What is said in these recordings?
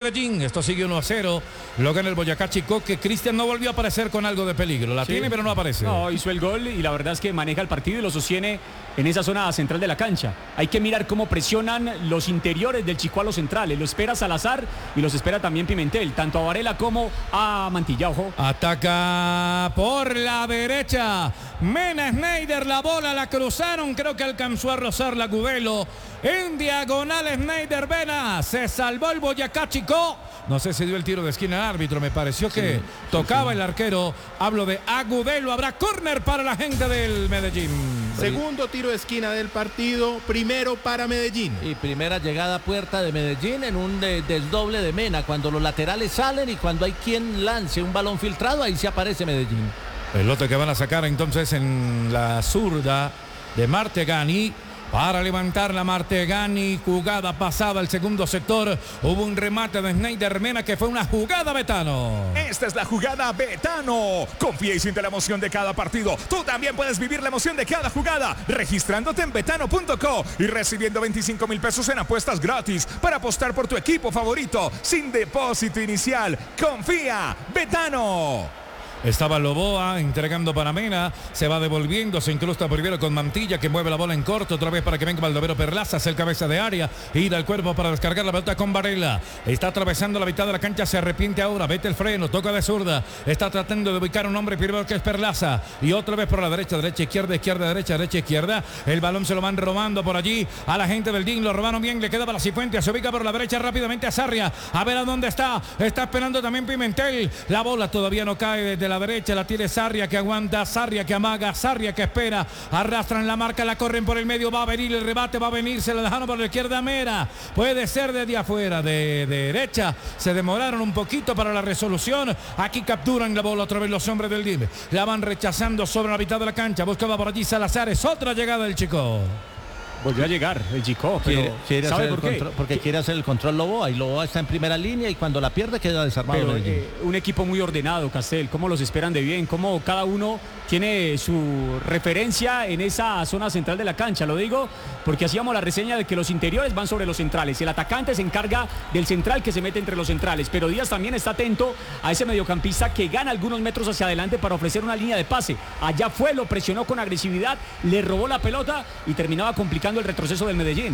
Medellín. Esto sigue 1-0. Lo gana el Boyacá Chicó, que Cristian no volvió a aparecer con algo de peligro. La tiene, pero no aparece. No, hizo el gol y la verdad es que maneja el partido y lo sostiene en esa zona central de la cancha. Hay que mirar cómo presionan los interiores del Chicó a los centrales. Lo espera Salazar y los espera también Pimentel, tanto a Varela como a Mantilla. Ojo. Ataca por la derecha Mena Schneider, la bola la cruzaron, creo que alcanzó a rozar la Agudelo. En diagonal Schneider Vena, se salvó el Boyacá Chicó. No sé si dio el tiro de esquina al árbitro, me pareció que tocaba el arquero. Hablo de Agudelo, habrá córner para la gente del Medellín. Segundo tiro de esquina del partido, primero para Medellín. Y primera llegada a puerta de Medellín en un desdoble de Mena, cuando los laterales salen y cuando hay quien lance un balón filtrado, ahí se aparece Medellín. El lote que van a sacar entonces en la zurda de Martegani. Para levantar la Martegani, jugada pasada al segundo sector. Hubo un remate de Schneider Mena que fue una jugada Betano. Esta es la jugada Betano. Confía y siente la emoción de cada partido. Tú también puedes vivir la emoción de cada jugada registrándote en betano.co y recibiendo 25,000 pesos en apuestas gratis para apostar por tu equipo favorito sin depósito inicial. Confía, Betano. Estaba Loboa entregando para Mena, se va devolviendo, se incrusta primero con Mantilla que mueve la bola en corto, otra vez para que venga Baldomero Perlaza, hace el cabeza de área, gira el cuerpo para descargar la pelota con Varela, está atravesando la mitad de la cancha, se arrepiente ahora, vete el freno, toca de zurda, está tratando de ubicar un hombre primero que es Perlaza, y otra vez por la derecha, izquierda, derecha, izquierda, el balón se lo van robando por allí a la gente del DIN, lo robaron bien, le queda para Cifuentes, se ubica por la derecha rápidamente a Sarria, a ver a dónde está esperando también Pimentel, la bola todavía no cae desde la derecha, la tiene Sarria que aguanta, Sarria que amaga, Sarria que espera, arrastran la marca, la corren por el medio, va a venir el rebate, va a venir, se la dejaron por la izquierda Mera, puede ser desde afuera, de derecha, se demoraron un poquito para la resolución, aquí capturan la bola otra vez los hombres del DIM, la van rechazando sobre la mitad de la cancha, buscaba por allí Salazar, es otra llegada del Chico. Volvió a llegar el Chico, pero ¿sabe por qué? Porque quiere hacer el control Loboa y Loboa está en primera línea y cuando la pierde queda desarmado. Un equipo muy ordenado, Castel, cómo los esperan de bien, cómo cada uno tiene su referencia en esa zona central de la cancha. Lo digo porque hacíamos la reseña de que los interiores van sobre los centrales. El atacante se encarga del central que se mete entre los centrales, pero Díaz también está atento a ese mediocampista que gana algunos metros hacia adelante para ofrecer una línea de pase. Allá fue, lo presionó con agresividad, le robó la pelota y terminaba complicando el retroceso del Medellín.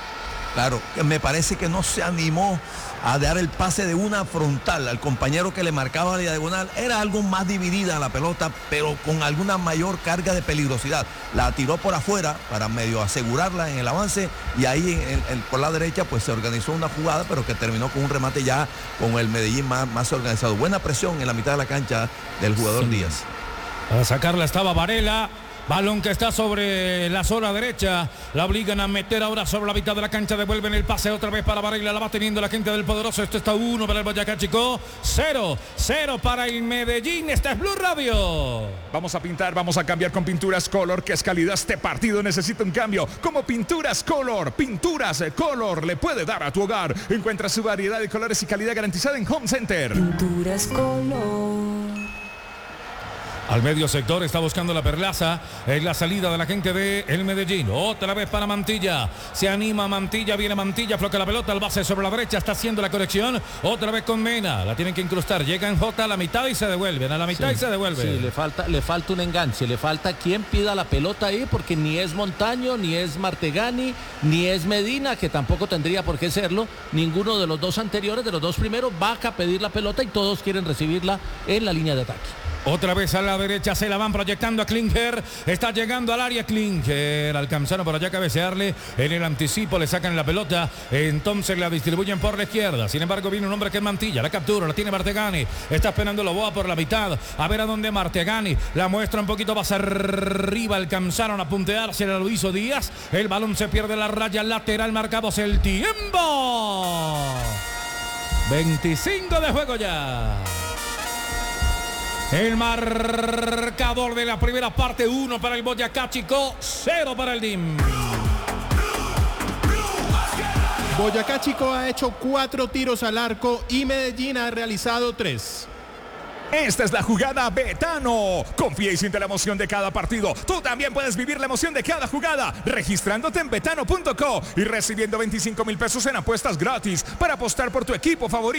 Claro, me parece que no se animó a dar el pase de una frontal al compañero que le marcaba la diagonal. Era algo más dividida la pelota, pero con alguna mayor carga de peligrosidad. La tiró por afuera para medio asegurarla en el avance y ahí por la derecha pues se organizó una jugada, pero que terminó con un remate ya con el Medellín más organizado. Buena presión en la mitad de la cancha del jugador Díaz. Para sacarla estaba Varela. Balón que está sobre la zona derecha, la obligan a meter ahora sobre la mitad de la cancha, devuelven el pase otra vez para Varela, la va teniendo la gente del Poderoso, esto está 1 para el Boyacá Chicó, 0 para el Medellín, esta es Blue Radio. Vamos a pintar, vamos a cambiar con Pinturas Color, que es calidad, este partido necesita un cambio, como Pinturas Color le puede dar a tu hogar, encuentra su variedad de colores y calidad garantizada en Home Center. Pinturas Color. Al medio sector está buscando la Perlaza. Es la salida de la gente de el Medellín. Otra vez para Mantilla. Se anima Mantilla. Viene Mantilla. Floca la pelota. El base sobre la derecha. Está haciendo la corrección. Otra vez con Mena. La tienen que incrustar. Llegan J a la mitad y se devuelven. A la mitad y se devuelven. Sí, le falta un enganche. Le falta quien pida la pelota ahí. Porque ni es Montaño, ni es Martegani, ni es Medina, que tampoco tendría por qué serlo. Ninguno de los dos anteriores, de los dos primeros, baja a pedir la pelota y todos quieren recibirla en la línea de ataque. Otra vez a la derecha se la van proyectando a Klinger. Está llegando al área Klinger. Alcanzaron por allá a cabecearle. En el anticipo le sacan la pelota. Entonces la distribuyen por la izquierda. Sin embargo viene un hombre que es Mantilla. La captura, la tiene Martegani. Está esperando Loboa por la mitad. A ver a dónde Martegani. La muestra un poquito más arriba. Alcanzaron a puntearse. Lo hizo Díaz. El balón se pierde la raya lateral. Marcamos el tiempo. 25 de juego ya. El marcador de la primera parte, 1 para el Boyacá Chicó, 0 para el DIM. Boyacá Chicó ha hecho 4 tiros al arco y Medellín ha realizado 3. Esta es la jugada Betano. Confía y siente la emoción de cada partido. Tú también puedes vivir la emoción de cada jugada registrándote en betano.co y recibiendo 25,000 pesos en apuestas gratis para apostar por tu equipo favorito.